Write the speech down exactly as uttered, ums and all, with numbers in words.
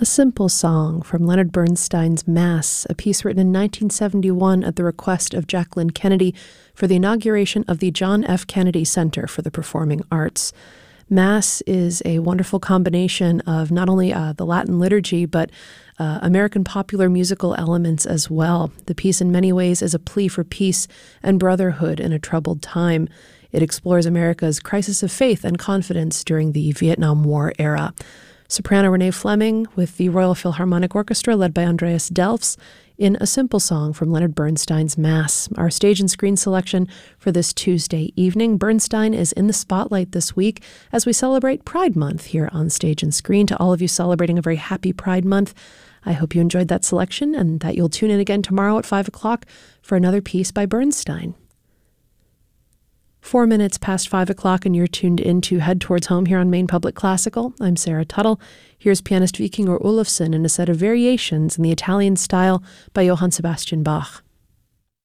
A simple song from Leonard Bernstein's Mass, a piece written in nineteen seventy-one at the request of Jacqueline Kennedy for the inauguration of the John F. Kennedy Center for the Performing Arts. Mass is a wonderful combination of not only uh, the Latin liturgy, but uh, American popular musical elements as well. The piece in many ways is a plea for peace and brotherhood in a troubled time. It explores America's crisis of faith and confidence during the Vietnam War era. Soprano Renee Fleming with the Royal Philharmonic Orchestra led by Andreas Delfs in a simple song from Leonard Bernstein's Mass. Our stage and screen selection for this Tuesday evening. Bernstein is in the spotlight this week as we celebrate Pride Month here on Stage and Screen. To all of you celebrating a very happy Pride Month, I hope you enjoyed that selection and that you'll tune in again tomorrow at five o'clock for another piece by Bernstein. Four minutes past five o'clock and you're tuned in to Head Towards Home here on Maine Public Classical. I'm Sarah Tuttle. Here's pianist Vikingur Olafsson in a set of variations in the Italian style by Johann Sebastian Bach.